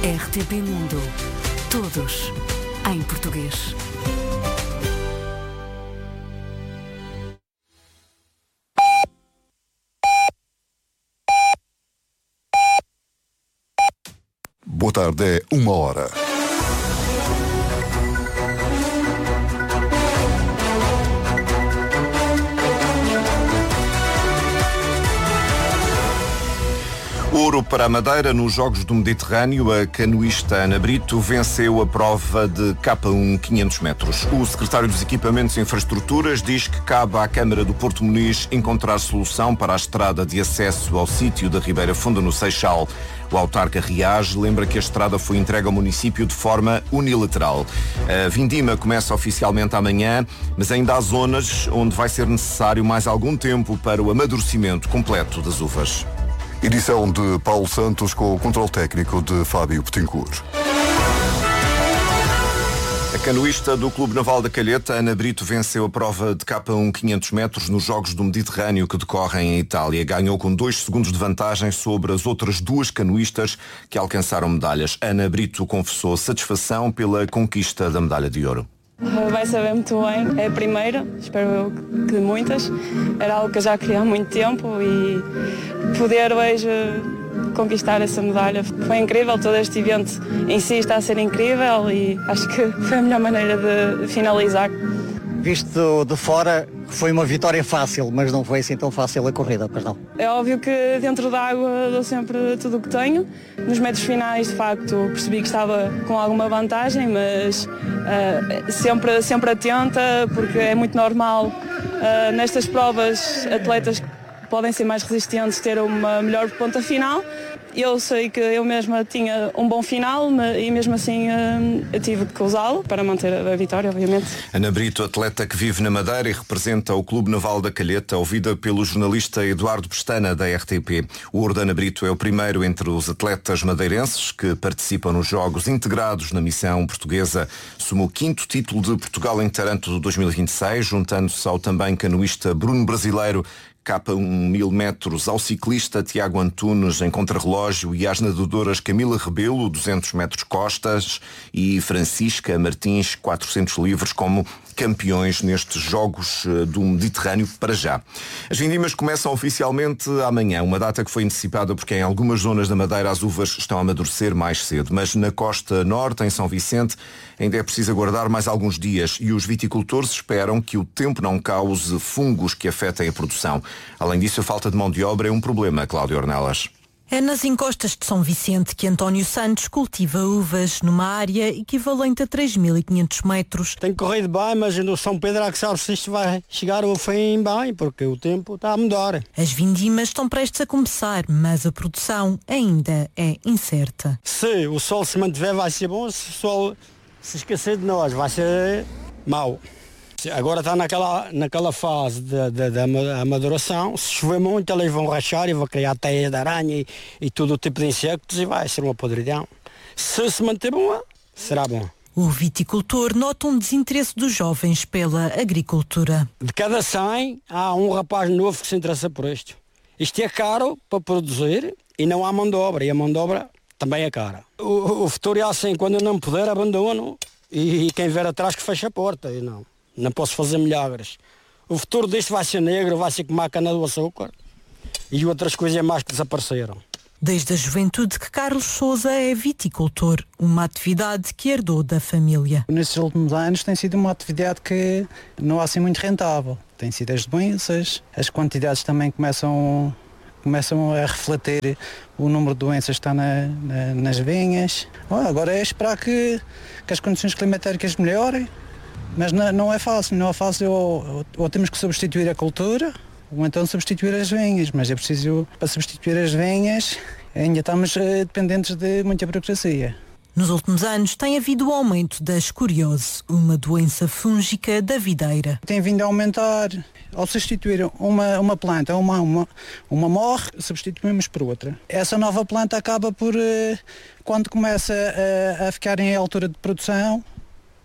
RTP Mundo. Todos em português. Boa tarde, é 1h. Ouro para a Madeira nos Jogos do Mediterrâneo. A canoísta Ana Brito venceu a prova de K1 500 metros. O secretário dos Equipamentos e Infraestruturas diz que cabe à Câmara do Porto Muniz encontrar solução para a estrada de acesso ao sítio da Ribeira Funda, no Seixal. O autarca reage, lembra que a estrada foi entregue ao município de forma unilateral. A vindima começa oficialmente amanhã, mas ainda há zonas onde vai ser necessário mais algum tempo para o amadurecimento completo das uvas. Edição de Paulo Santos com o controle técnico de Fábio Petincourt. A canoísta do Clube Naval da Calheta, Ana Brito, venceu a prova de K1 500 metros nos Jogos do Mediterrâneo que decorrem em Itália. Ganhou com 2 segundos de vantagem sobre as outras 2 canoístas que alcançaram medalhas. Ana Brito confessou satisfação pela conquista da medalha de ouro. Vai saber muito bem, é a primeira, espero eu que muitas. Era algo que eu já queria há muito tempo e poder hoje conquistar essa medalha foi incrível. Todo este evento em si está a ser incrível e acho que foi a melhor maneira de finalizar. Visto de fora, foi uma vitória fácil, mas não foi assim tão fácil a corrida, pois não? É óbvio que dentro da água dou sempre tudo o que tenho. Nos metros finais, de facto, percebi que estava com alguma vantagem, mas sempre atenta, porque é muito normal nestas provas atletas que podem ser mais resistentes ter uma melhor ponta final. Eu sei que eu mesma tinha um bom final e mesmo assim eu tive que usá-lo para manter a vitória, obviamente. Ana Brito, atleta que vive na Madeira e representa o Clube Naval da Calheta, ouvida pelo jornalista Eduardo Pestana, da RTP. O ouro da Ana Brito é o primeiro entre os atletas madeirenses que participam nos Jogos integrados na missão portuguesa. Somou o 5º título de Portugal em Taranto de 2026, juntando-se ao também canoísta Bruno Brasileiro, K1 1000 metros, ao ciclista Tiago Antunes em contrarrelógio e às nadadoras Camila Rebelo, 200 metros costas, e Francisca Martins, 400 livres, como campeões nestes Jogos do Mediterrâneo para já. As vindimas começam oficialmente amanhã, uma data que foi antecipada porque em algumas zonas da Madeira as uvas estão a amadurecer mais cedo, mas na costa norte, em São Vicente, ainda é preciso aguardar mais alguns dias e os viticultores esperam que o tempo não cause fungos que afetem a produção. Além disso, a falta de mão de obra é um problema, Cláudio Ornelas. É nas encostas de São Vicente que António Santos cultiva uvas numa área equivalente a 3.500 metros. Tem corrido bem, mas no São Pedro há que saber se isto vai chegar ao fim bem, porque o tempo está a mudar. As vindimas estão prestes a começar, mas a produção ainda é incerta. Se o sol se mantiver vai ser bom, se o sol se esquecer de nós vai ser mau. Agora está naquela fase da amaduração. Se chover muito, eles vão rachar e vão criar teias de aranha e todo o tipo de insectos e vai ser uma podridão. Se manter bom, será bom. O viticultor nota um desinteresse dos jovens pela agricultura. De cada 100, há um rapaz novo que se interessa por isto. Isto é caro para produzir e não há mão de obra. E a mão de obra também é cara. O futuro é assim, quando eu não puder, abandono e quem vier atrás que fecha a porta. E não posso fazer milagres. O futuro disto vai ser negro, vai ser como a cana do açúcar e outras coisas mais que desapareceram. Desde a juventude que Carlos Sousa é viticultor, uma atividade que herdou da família. Nesses últimos anos tem sido uma atividade que não há assim muito rentável. Tem sido as doenças, as quantidades também começam a refletir o número de doenças que está nas vinhas. Agora é esperar que as condições climatéricas melhorem. Mas não é fácil, ou temos que substituir a cultura, ou então substituir as vinhas, mas é preciso, para substituir as vinhas, ainda estamos dependentes de muita burocracia. Nos últimos anos tem havido o aumento da escoriose, uma doença fúngica da videira. Tem vindo a aumentar, ao substituir uma planta, uma morre, substituímos por outra. Essa nova planta acaba por, quando começa a ficar em altura de produção,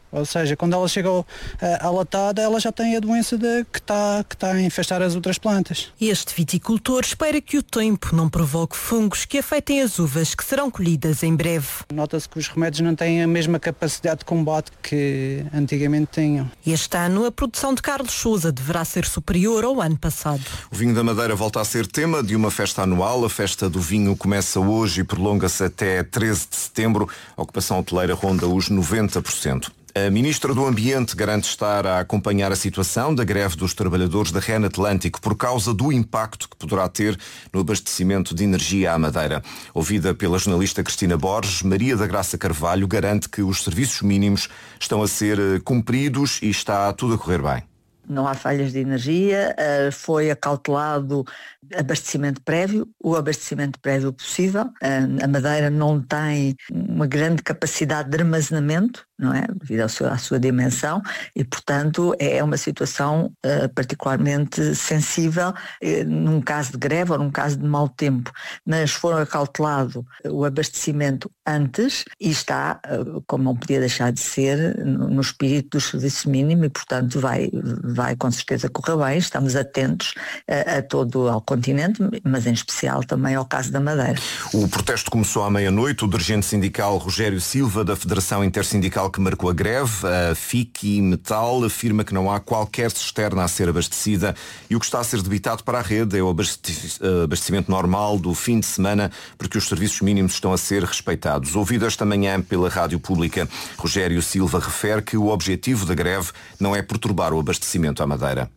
Ou seja, quando ela chega à latada, ela já tem a doença que está a infestar as outras plantas. Este viticultor espera que o tempo não provoque fungos que afetem as uvas que serão colhidas em breve. Nota-se que os remédios não têm a mesma capacidade de combate que antigamente tinham. Este ano, a produção de Carlos Sousa deverá ser superior ao ano passado. O vinho da Madeira volta a ser tema de uma festa anual. A festa do vinho começa hoje e prolonga-se até 13 de setembro. A ocupação hoteleira ronda os 90%. A Ministra do Ambiente garante estar a acompanhar a situação da greve dos trabalhadores da REN Atlântico por causa do impacto que poderá ter no abastecimento de energia à Madeira. Ouvida pela jornalista Cristina Borges, Maria da Graça Carvalho garante que os serviços mínimos estão a ser cumpridos e está tudo a correr bem. Não há falhas de energia, foi acautelado abastecimento prévio, o abastecimento prévio possível. A Madeira não tem uma grande capacidade de armazenamento, não é? Devido à sua dimensão, e portanto é uma situação particularmente sensível num caso de greve ou num caso de mau tempo. Mas foram acautelado o abastecimento antes e está, como não podia deixar de ser, no espírito do serviço mínimo e portanto vai com certeza correr bem. Estamos atentos a todo ao continente, mas em especial também ao caso da Madeira. O protesto começou à meia-noite. O dirigente sindical Rogério Silva, da Federação Intersindical que marcou a greve, a FIC Metal, afirma que não há qualquer cisterna a ser abastecida e o que está a ser debitado para a rede é o abastecimento normal do fim de semana, porque os serviços mínimos estão a ser respeitados. Ouvido esta manhã pela Rádio Pública, Rogério Silva refere que o objetivo da greve não é perturbar o abastecimento à Madeira.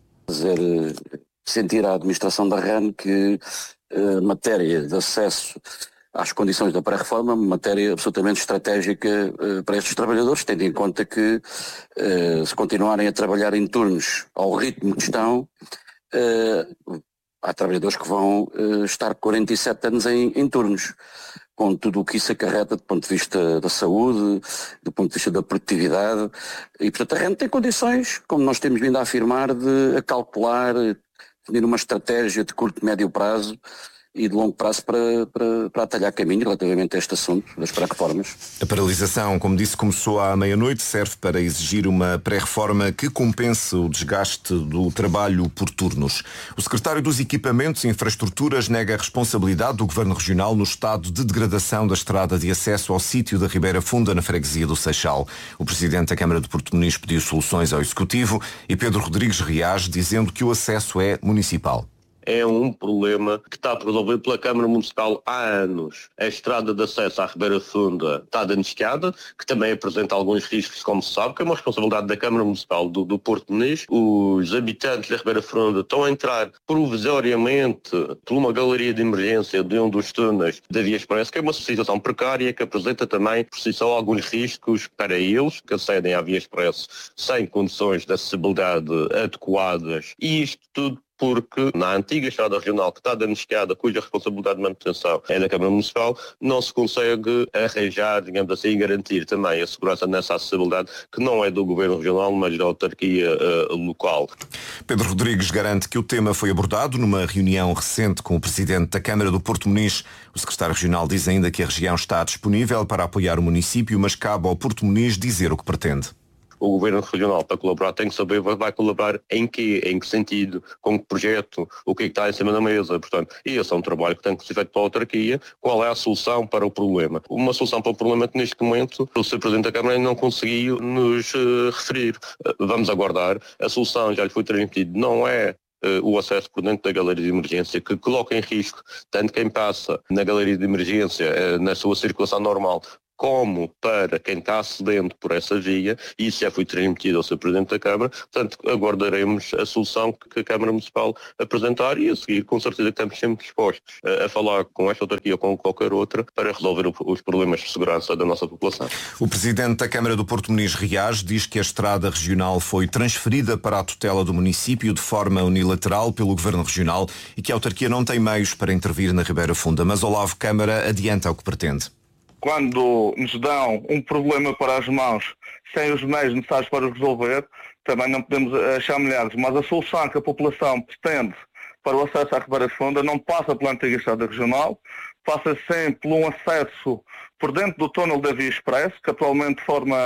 Sentir à administração da REN que a matéria de acesso às condições da pré-reforma, matéria absolutamente estratégica para estes trabalhadores, tendo em conta que se continuarem a trabalhar em turnos ao ritmo que estão, há trabalhadores que vão estar 47 anos em turnos, com tudo o que isso acarreta do ponto de vista da saúde, do ponto de vista da produtividade, e portanto a REN tem condições, como nós temos vindo a afirmar, de calcular, definir uma estratégia de curto e médio prazo e de longo prazo para atalhar caminho relativamente a este assunto das pré-reformas. A paralisação, como disse, começou à meia-noite, serve para exigir uma pré-reforma que compense o desgaste do trabalho por turnos. O secretário dos Equipamentos e Infraestruturas nega a responsabilidade do Governo Regional no estado de degradação da estrada de acesso ao sítio da Ribeira Funda, na freguesia do Seixal. O presidente da Câmara de Porto Muniz pediu soluções ao Executivo e Pedro Rodrigues reage dizendo que o acesso é municipal. É um problema que está resolvido pela Câmara Municipal há anos. A estrada de acesso à Ribeira Funda está daniscada, que também apresenta alguns riscos, como se sabe, que é uma responsabilidade da Câmara Municipal do Porto Muniz. Os habitantes da Ribeira Funda estão a entrar provisoriamente por uma galeria de emergência de um dos túneis da Via Expresso, que é uma situação precária, que apresenta também, por si só, alguns riscos para eles, que acedem à Via Expresso sem condições de acessibilidade adequadas. E isto tudo porque na antiga estrada regional que está daniscada, cuja responsabilidade de manutenção é da Câmara Municipal, não se consegue arranjar, digamos assim, e garantir também a segurança nessa acessibilidade, que não é do Governo Regional, mas da autarquia local. Pedro Rodrigues garante que o tema foi abordado numa reunião recente com o Presidente da Câmara do Porto Muniz. O Secretário Regional diz ainda que a região está disponível para apoiar o município, mas cabe ao Porto Muniz dizer o que pretende. O Governo Regional, para colaborar, tem que saber vai colaborar em quê, em que sentido, com que projeto, o que está em cima da mesa. Portanto, esse é um trabalho que tem que ser feito pela autarquia. Qual é a solução para o problema? Uma solução para o problema que neste momento o Sr. Presidente da Câmara não conseguiu nos referir. Vamos aguardar. A solução já lhe foi transmitida, não é o acesso por dentro da galeria de emergência, que coloca em risco tanto quem passa na galeria de emergência, na sua circulação normal, como para quem está acedendo por essa via, e isso já foi transmitido ao Sr. Presidente da Câmara. Portanto, aguardaremos a solução que a Câmara Municipal apresentar e a seguir, com certeza que estamos sempre dispostos a falar com esta autarquia ou com qualquer outra para resolver os problemas de segurança da nossa população. O Presidente da Câmara do Porto Muniz reage, diz que a estrada regional foi transferida para a tutela do município de forma unilateral pelo Governo Regional e que a autarquia não tem meios para intervir na Ribeira Funda. Mas Olavo Câmara adianta o que pretende. Quando nos dão um problema para as mãos sem os meios necessários para o resolver, também não podemos achar milhares. Mas a solução que a população pretende para o acesso à Ribeira Funda não passa pela antiga estrada regional, passa sempre por um acesso por dentro do túnel da Via Expresso, que atualmente forma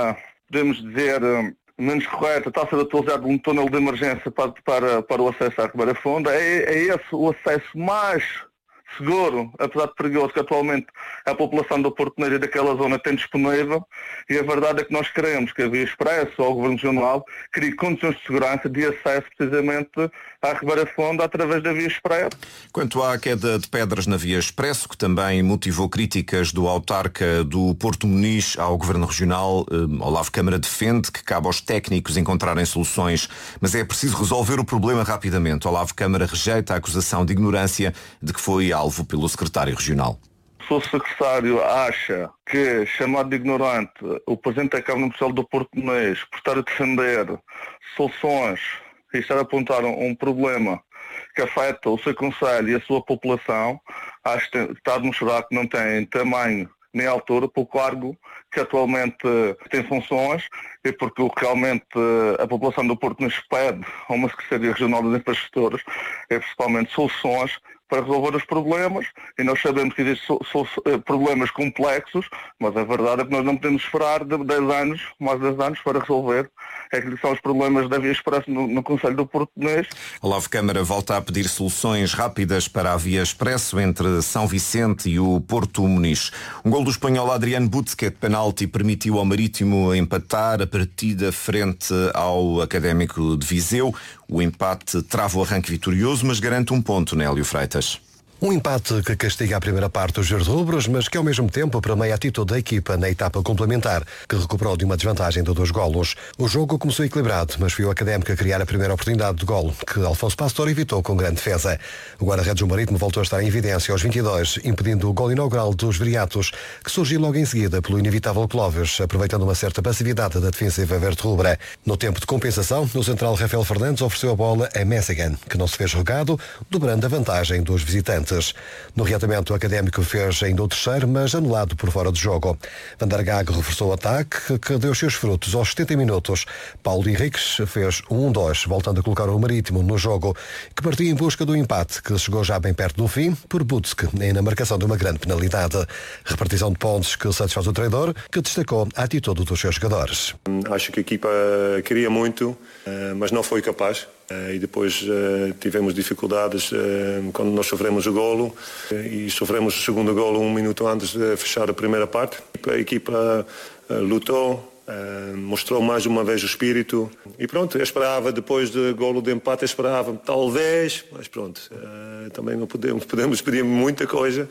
podemos dizer, menos correta, está a ser utilizado um túnel de emergência para o acesso à Ribeira Funda. É esse o acesso mais seguro, apesar de perigoso, que atualmente a população do Porto Nejo e daquela zona tem disponível, e a verdade é que nós queremos que a Via Expresso ou o Governo Regional crie condições de segurança de acesso precisamente à Ribeira Funda através da Via Expresso. Quanto à queda de pedras na Via Expresso, que também motivou críticas do autarca do Porto Muniz ao Governo Regional, Olavo Câmara defende que cabe aos técnicos encontrarem soluções, mas é preciso resolver o problema rapidamente. Olavo Câmara rejeita a acusação de ignorância de que foi alvo pelo secretário regional. Se o secretário acha que, chamado de ignorante, o Presidente da Câmara Municipal do Porto Muniz, por estar a defender soluções e estar a apontar um problema que afeta o seu concelho e a sua população, acho que está a demonstrar que não tem tamanho nem altura para o cargo que atualmente tem funções, e porque realmente a população do Porto nos pede a uma Secretaria Regional das Infraestruturas é principalmente soluções para resolver os problemas, e nós sabemos que existem problemas complexos, mas a verdade é que nós não podemos esperar de 10 anos, mais 10 anos, para resolver aqueles que são os problemas da Via Expresso no Concelho do Porto Muniz. Olavo Câmara volta a pedir soluções rápidas para a Via Expresso entre São Vicente e o Porto Muniz. Um gol do espanhol Adrián Butskhet de penalti permitiu ao Marítimo empatar a partida frente ao Académico de Viseu. O empate trava o arranque vitorioso, mas garante um ponto, Nélio Freitas. Um empate que castiga a primeira parte dos verdes-rubros, mas que ao mesmo tempo premia a atitude da equipa na etapa complementar, que recuperou de uma desvantagem de 2 golos. O jogo começou equilibrado, mas foi o Académico a criar a primeira oportunidade de golo, que Alfonso Pastor evitou com grande defesa. O guarda-redes do Marítimo voltou a estar em evidência aos 22, impedindo o golo inaugural dos Viriatos, que surgiu logo em seguida pelo inevitável Clóvis, aproveitando uma certa passividade da defensiva verde-rubra. No tempo de compensação, o central Rafael Fernandes ofereceu a bola a Messigan, que não se fez rogado, dobrando a vantagem dos visitantes. No reatamento, o Académico fez ainda o terceiro, mas anulado por fora do jogo. Van der Gaag reforçou o ataque, que deu os seus frutos aos 70 minutos. Paulo Henriques fez 1-2, voltando a colocar o Marítimo no jogo, que partia em busca do empate, que chegou já bem perto do fim, por Butskhet, na marcação de uma grande penalidade. Repartição de pontos que satisfaz o treinador, que destacou a atitude dos seus jogadores. Acho que a equipa queria muito, mas não foi capaz. E depois tivemos dificuldades quando nós sofremos o golo, e sofremos o segundo golo 1 minuto antes de fechar a primeira parte. A equipa lutou, mostrou mais uma vez o espírito, e pronto, eu esperava, depois do golo de empate, eu esperava talvez, mas pronto, também não podemos pedir muita coisa,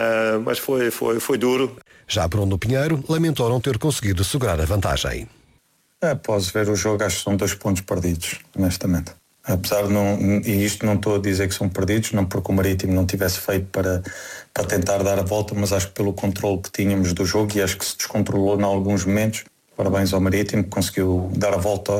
mas foi duro. Já Bruno Pinheiro lamentou não ter conseguido segurar a vantagem. Após ver o jogo, acho que são 2 pontos perdidos, honestamente. Apesar de não, e isto não estou a dizer que são perdidos, não porque o Marítimo não tivesse feito para tentar dar a volta, mas acho que pelo controle que tínhamos do jogo, e acho que se descontrolou em alguns momentos. Parabéns ao Marítimo, que conseguiu dar a volta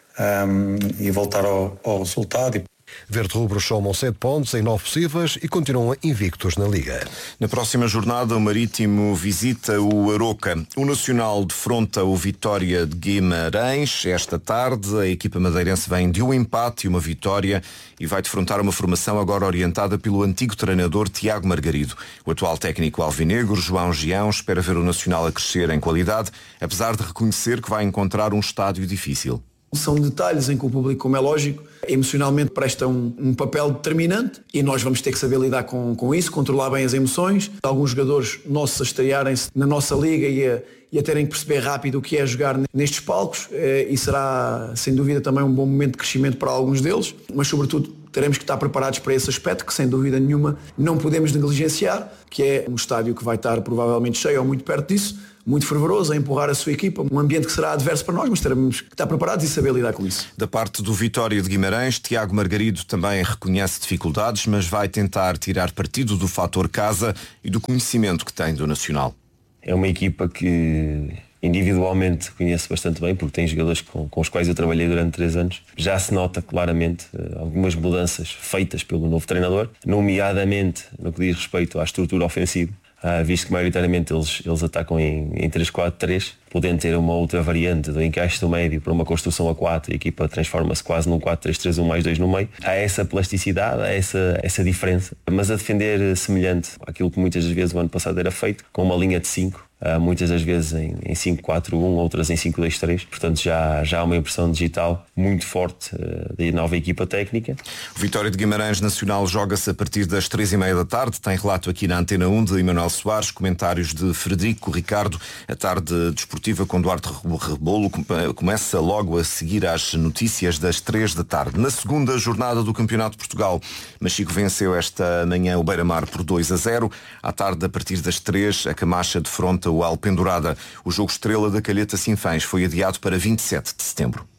e voltar ao resultado. Verde-rubros somam 7 pontos em 9 possíveis e continuam invictos na Liga. Na próxima jornada, o Marítimo visita o Aroca. O Nacional defronta o Vitória de Guimarães. Esta tarde, a equipa madeirense vem de um empate e uma vitória e vai defrontar uma formação agora orientada pelo antigo treinador Tiago Margarido. O atual técnico alvinegro, João Gião, espera ver o Nacional a crescer em qualidade, apesar de reconhecer que vai encontrar um estádio difícil. São detalhes em que o público, como é lógico, emocionalmente presta um papel determinante, e nós vamos ter que saber lidar com isso, controlar bem as emoções. Alguns jogadores nossos a estrearem-se na nossa liga e a terem que perceber rápido o que é jogar nestes palcos, e será sem dúvida também um bom momento de crescimento para alguns deles, mas sobretudo teremos que estar preparados para esse aspecto, que sem dúvida nenhuma não podemos negligenciar, que é um estádio que vai estar provavelmente cheio ou muito perto disso, muito fervoroso, a empurrar a sua equipa, um ambiente que será adverso para nós, mas teremos que estar preparados e saber lidar com isso. Da parte do Vitória de Guimarães, Tiago Margarido também reconhece dificuldades, mas vai tentar tirar partido do fator casa e do conhecimento que tem do Nacional. É uma equipa que individualmente conheço bastante bem, porque tem jogadores com os quais eu trabalhei durante 3 anos. Já se nota claramente algumas mudanças feitas pelo novo treinador, nomeadamente no que diz respeito à estrutura ofensiva, visto que maioritariamente eles atacam em 3-4-3, podendo ter uma outra variante do encaixe do médio para uma construção a 4, a equipa transforma-se quase num 4-3-3, 1+2 no meio. Há essa plasticidade, há essa diferença, mas a defender semelhante àquilo que muitas das vezes o ano passado era feito, com uma linha de 5, muitas das vezes em 5-4-1, outras em 5-2-3. Portanto, já há uma impressão digital muito forte da nova equipa técnica. O Vitória de Guimarães Nacional joga-se a partir das 3:30 da tarde. Tem relato aqui na Antena 1 de Emanuel Soares, comentários de Frederico Ricardo. A tarde desportiva com Duarte Rebolo começa logo a seguir às notícias das 3 da tarde. Na segunda jornada do Campeonato de Portugal, Machico venceu esta manhã o Beira-Mar por 2-0. À tarde, a partir das 3, a Camacha defronta o Alpendurada. O jogo estrela da Calheta Sinfãs foi adiado para 27 de setembro.